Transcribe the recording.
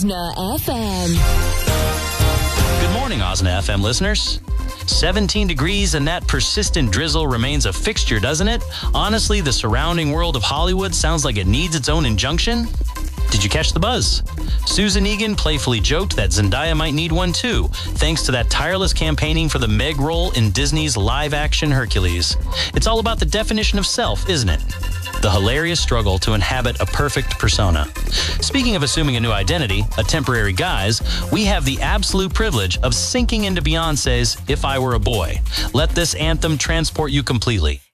Osna FM. Good morning, Osna FM listeners. 17 degrees and that persistent drizzle remains a fixture, doesn't it? Honestly, the surrounding world of Hollywood sounds like it needs its own injunction. Did you catch the buzz? Susan Egan playfully joked that Zendaya might need one too, thanks to that tireless campaigning for the Meg role in Disney's live-action Hercules. It's all about the definition of self, isn't it? The hilarious struggle to inhabit a perfect persona. Speaking of assuming a new identity, a temporary guise, we have the absolute privilege of sinking into Beyoncé's If I Were a Boy. Let this anthem transport you completely.